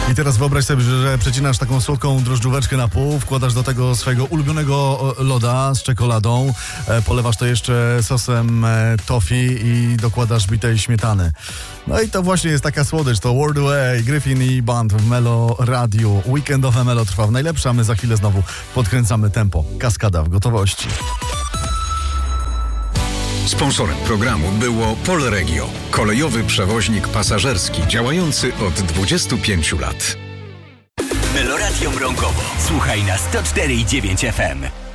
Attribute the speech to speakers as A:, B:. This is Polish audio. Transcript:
A: I teraz wyobraź sobie, że przecinasz taką słodką drożdżóweczkę na pół, wkładasz do tego swojego ulubionego loda z czekoladą, polewasz to jeszcze sosem toffee i dokładasz bitej śmietany. No i to właśnie jest taka słodycz, to World Away, Gryfin i Band w Melo Radiu. Weekendowe Melo trwa w najlepsze, a my za chwilę znowu podkręcamy tempo. Kaskada w gotowości.
B: Sponsorem programu było Polregio, kolejowy przewoźnik pasażerski działający od 25 lat.
C: Meloradio Mrągowo. Słuchaj na 104,9 FM.